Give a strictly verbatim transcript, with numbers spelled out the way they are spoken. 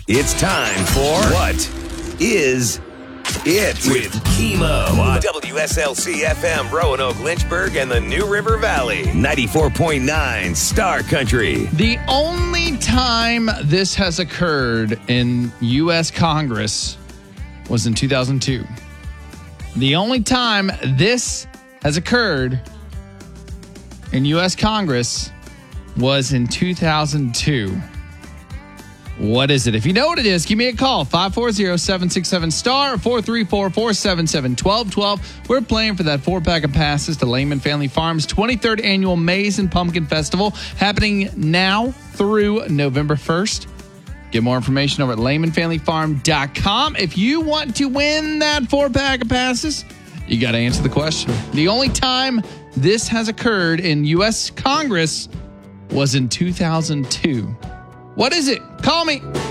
It's time for What Is It? With Chemo on W S L C F M, Roanoke, Lynchburg, and the New River Valley. ninety-four point nine Star Country. The only time this has occurred in U S Congress was in two thousand two. The only time this has occurred in U S Congress was in two thousand two. What is it? If you know what it is, give me a call. five four zero, seven six seven, star or four three four, four seven seven, one two one two. We're playing for that four-pack of passes to Lehman Family Farms' twenty-third Annual Maize and Pumpkin Festival, happening now through November first. Get more information over at lehman family farm dot com. If you want to win that four-pack of passes, you got to answer the question. The only time this has occurred in U S Congress was in two thousand two. What is it? Call me.